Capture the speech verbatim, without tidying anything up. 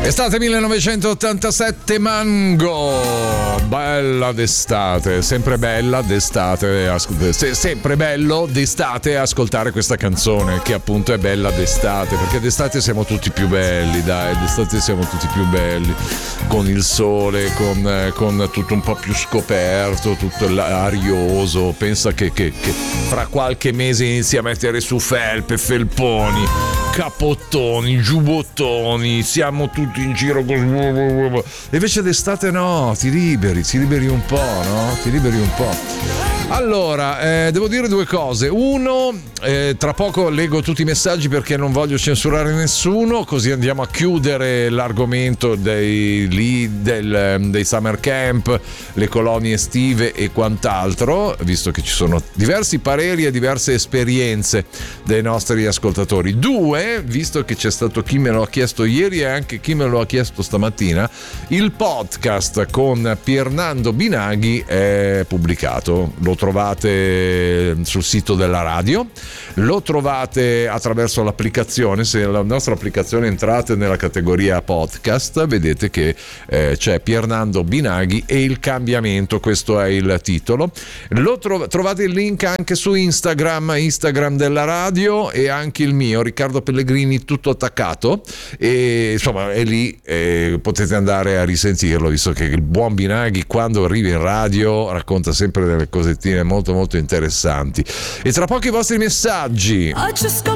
Estate millenovecentottantasette, Mango, bella d'estate, sempre bella d'estate, ascol- sempre bello d'estate ascoltare questa canzone, che appunto è bella d'estate, perché d'estate siamo tutti più belli, dai, d'estate siamo tutti più belli, con il sole, con, con tutto un po' più scoperto, tutto arioso. Pensa che, che, che fra qualche mese inizi a mettere su felpe, felponi, capottoni, giubbottoni, siamo tutti in giro così. E invece d'estate no, ti liberi, ti liberi un po', no? Ti liberi un po'. Allora, eh, devo dire due cose. Uno, eh, tra poco leggo tutti i messaggi perché non voglio censurare nessuno, così andiamo a chiudere l'argomento dei, lì, del, dei summer camp, le colonie estive e quant'altro, visto che ci sono diversi pareri e diverse esperienze dei nostri ascoltatori. Due, visto che c'è stato chi me lo ha chiesto ieri e anche chi me lo ha chiesto stamattina, il podcast con Piernando Binaghi è pubblicato. Lo trovate sul sito della radio, lo trovate attraverso l'applicazione. Se la nostra applicazione entrate nella categoria podcast, vedete che eh, c'è Piernando Binaghi e il cambiamento, questo è il titolo. Lo tro- trovate il link anche su Instagram, Instagram della radio, e anche il mio, Riccardo Pellegrini, tutto attaccato, e insomma è lì, eh, potete andare a risentirlo, visto che il buon Binaghi quando arriva in radio racconta sempre delle cosettine molto molto interessanti. E tra pochi i vostri messaggi.